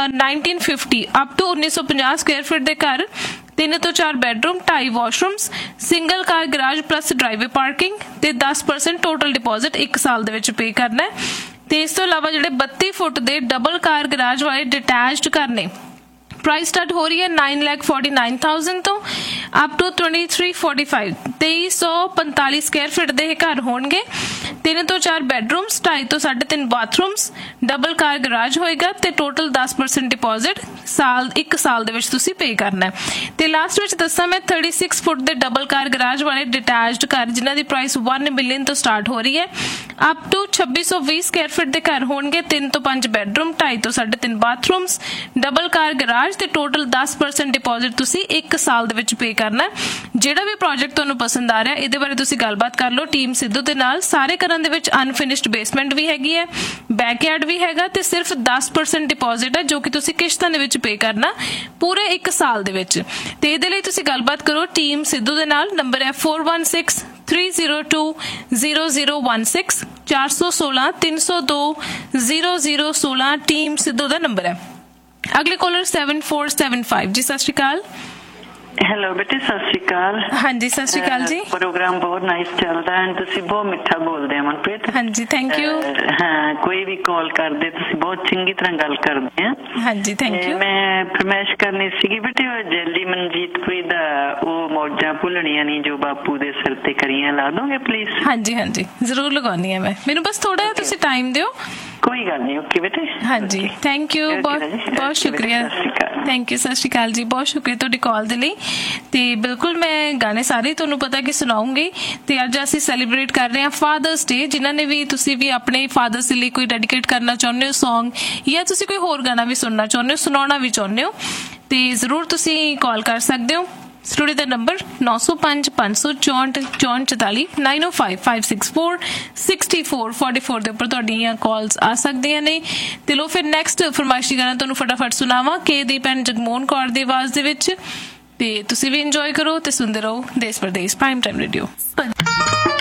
1950 up to 1950 ਸਕੁਆयर feet ਦੇ ਘਰ 3 ਤੋਂ 4 ਬੈਡਰੂਮ 2.5 ਵਾਸ਼ਰੂਮਸ ਸਿੰਗਲ ਕਾਰ ਗਰਾਜ ਪਲੱਸ ਡਰਾਈਵੇ ਪਾਰਕਿੰਗ ਤੇ 10% ਟੋਟਲ ਡਿਪੋਜ਼ਿਟ 1 ਸਾਲ ਦੇ ਵਿੱਚ ਪੇ ਕਰਨਾ ਹੈ। ਤੇ ਇਸ ਤੋਂ ਇਲਾਵਾ ਜਿਹੜੇ 32 ਫੁੱਟ ਦੇ ਡਬਲ ਕਾਰ ਗਰਾਜ ਵਾਲੇ ਡਿਟੈਚਡ ਘਰ ਨੇ ਪ੍ਰਾਈਸ ਸਟਾਰਟ ਹੋ ਰਹੀ ਹੈ 9,49,000 ਤੋਂ ਅਪ ਟੂ 2345 2345 ਸਕੁਆयर ਫੀਟ ਦੇ ਇਹ ਘਰ ਹੋਣਗੇ। 3 ਤੋਂ 4 ਬੈਡਰੂਮਸ 2.5 ਤੋਂ 3.5 ਬਾਥਰੂਮਸ ਡਬਲ ਕਾਰ ਗਰਾਜ ਹੋਏਗਾ ਤੇ ਟੋਟਲ 10% ਡਿਪੋਜ਼ਿਟ 1 ਸਾਲ ਦੇ ਵਿੱਚ ਤੁਸੀਂ ਪੇ ਕਰਨਾ ਹੈ। ਤੇ ਲਾਸਟ ਵਿੱਚ ਦੱਸਾਂ ਮੈਂ 36 ਫੁੱਟ ਦੇ ਡਬਲ ਕਾਰ ਗਰਾਜ ਵਾਲੇ ਡਿਟੈਚਡ ਘਰ ਜਿਨ੍ਹਾਂ ਦੀ ਪ੍ਰਾਈਸ 1 ਮਿਲੀਅਨ ਤੋਂ ਸਟਾਰਟ ਹੋ ਰਹੀ ਹੈ ਅਪ ਟੂ 2620 ਸਕੁਆयर ਫੀਟ ਦੇ ਘਰ ਹੋਣਗੇ। 3 ਤੋਂ 5 ਬੈਡਰੂਮ 2.5 ਤੋਂ 3.5 ਬਾਥਰੂਮਸ ਡਬਲ ਕਾਰ ਗਰਾਜ ਤੇ ਟੋਟਲ 10% ਡਿਪੋਜ਼ਿਟ ਤੁਸੀਂ 1 ਸਾਲ ਦੇ ਵਿੱਚ ਪੇ ਕਰਨਾ ਹੈ। ਜਿਹੜਾ ਵੀ ਪ੍ਰੋਜੈਕਟ ਤੁਹਾਨੂੰ ਪਸੰਦ ਆ ਰਿਹਾ ਇਹਦੇ ਬਾਰੇ ਤੁਸੀਂ ਗੱਲਬਾਤ ਕਰ ਲਓ ਟੀਮ ਸਿੱਧੂ ਦੇ ਨਾਲ। ਸਾਰੇ ਘਰਾਂ ਦੇ ਵਿੱਚ ਅਨਫਿਨਿਸ਼ਡ ਬੇਸਮੈਂਟ ਵੀ ਹੈਗੀ ਹੈ, ਬੈਕਯਾਰਡ ਵੀ ਹੈਗਾ ਤੇ ਸਿਰਫ 10% ਡਿਪੋਜ਼ਿਟ ਹੈ ਜੋ ਕਿ ਤੁਸੀਂ ਕਿਸ਼ਤਾਂ ਦੇ ਵਿੱਚ ਪੇ ਕਰਨਾ ਪੂਰੇ 1 ਸਾਲ ਦੇ ਵਿੱਚ। ਤੇ ਇਹਦੇ ਲਈ ਤੁਸੀਂ ਗੱਲਬਾਤ ਕਰੋ ਟੀਮ ਸਿੱਧੂ ਦੇ ਨਾਲ। ਨੰਬਰ ਹੈ 4163020016 416 302 0016 ਟੀਮ ਸਿੱਧੂ ਦਾ ਨੰਬਰ ਹੈ। ਅਗਲੇ ਕਾਲਰ 7475 ਜੀ, ਸਤਿ ਸ਼੍ਰੀ ਅਕਾਲ। ਹੈਲੋ ਬੇਟੇ, ਸਤਿ ਸ਼੍ਰੀ ਅਕਾਲ। ਹਾਂਜੀ ਸਤਿ ਸ਼੍ਰੀ ਅਕਾਲ ਜੀ। ਪ੍ਰੋਗਰਾਮ ਬਹੁਤ ਨਾਈਸ ਚੱਲਦਾ ਹੈ, ਤੁਸੀਂ ਬਹੁਤ ਮਿੱਠਾ ਬੋਲਦੇ ਹੋ ਮਨਪ੍ਰੀਤ। ਹਾਂਜੀ ਥੈਂਕ ਯੂ। ਹਾਂ, ਕੋਈ ਵੀ ਕਾਲ ਕਰਦੇ ਤੁਸੀਂ ਬਹੁਤ ਚੰਗੀ ਤਰ੍ਹਾਂ ਗੱਲ ਕਰਦੇ ਆ। ਹਾਂਜੀ ਥੈਂਕ ਯੂ। ਮੈਂ ਫਰਮਾਇਸ਼ ਕਰਨੀ ਸੀਗੀ ਬੇਟੇ, ਉਹ ਜੈਲੀ ਮਨਜੀਤਪੁਰੀ ਦਾ ਉਹ ਮੌਜਾਂ ਭੁੱਲਣੀਆਂ ਨਹੀਂ ਜੋ ਬਾਪੂ ਦੇ ਸਿਰ ਤੇ ਕਰੀਆਂ ਲਾ ਦੋਗੇ ਪਲੀਜ਼? ਹਾਂਜੀ ਹਾਂਜੀ ਜ਼ਰੂਰ ਲਗਾਉਣੀ ਹੈ ਮੈਂ, ਮੈਨੂੰ ਬਸ ਥੋੜਾ ਜਿਹਾ ਤੁਸੀਂ ਟਾਈਮ ਦਿਓ। ਕੋਈ ਗੱਲ ਨਹੀਂ, ਓਕੇ ਬੇਟੇ। ਹਾਂਜੀ ਥੈਂਕ ਯੂ, ਬਹੁਤ ਸ਼ੁਕਰੀਆ। ਥੈਂਕ ਯੂ, ਸਤਿ ਸ਼੍ਰੀ ਅਕਾਲ ਜੀ, ਬਹੁਤ ਸ਼ੁਕਰੀਆ ਤੁਹਾਡੀ ਕਾਲ ਦੇ ਲਈ। ਤੇ ਬਿਲਕੁਲ ਮੈਂ ਗਾਣੇ ਸਾਰੇ ਤੁਹਾਨੂੰ ਪਤਾ ਕਿ ਸੁਣਾਉਂਗੀ। ਤੇ ਅੱਜ ਅਸੀਂ ਸੈਲੀਬ੍ਰੇਟ ਕਰ ਰਹੇ ਹਾਂ ਫਾਦਰਸ ਡੇ। ਜਿਨ੍ਹਾਂ ਨੇ ਵੀ ਤੁਸੀਂ ਵੀ ਆਪਣੇ ਫਾਦਰਸ ਦੇ ਲਈ ਕੋਈ ਡੈਡੀਕੇਟ ਕਰਨਾ ਚਾਹੁੰਦੇ ਹੋ ਸੌਂਗ ਜਾਂ ਤੁਸੀਂ ਕੋਈ ਹੋਰ ਗਾਣਾ ਵੀ ਸੁਣਨਾ ਚਾਹੁੰਦੇ ਹੋ, ਸੁਣਾਉਣਾ ਵੀ ਚਾਹੁੰਦੇ ਹੋ ਤੇ ਜ਼ਰੂਰ ਤੁਸੀਂ ਕਾਲ ਕਰ ਸਕਦੇ ਹੋ। ਸਟੂਡੀਓ ਦਾ ਨੰਬਰ 90556444 9055646444 ਦੇ ਉੱਪਰ ਤੁਹਾਡੀਆਂ ਕਾਲਸ ਆ ਸਕਦੀਆਂ ਨੇ। ਤੇ ਲੋ ਫਿਰ ਨੈਕਸਟ ਫਰਮਾਇਸ਼ੀ ਗਾਣਾ ਤੁਹਾਨੂੰ ਫਟਾਫਟ ਸੁਣਾਵਾਂ ਕੇਦੀਪ ਐਂਡ ਜਗਮੋਹਨ ਕੌਰ ਦੀ ਆਵਾਜ਼ ਦੇ ਵਿੱਚ। ਤੇ ਤੁਸੀਂ ਵੀ ਇੰਜੋਏ ਕਰੋ ਤੇ ਸੁਣਦੇ ਰਹੋ ਦੇਸ਼ ਪ੍ਰਦੇਸ਼ ਪ੍ਰਾਈਮ ਟਾਈਮ ਰੇਡੀਓ।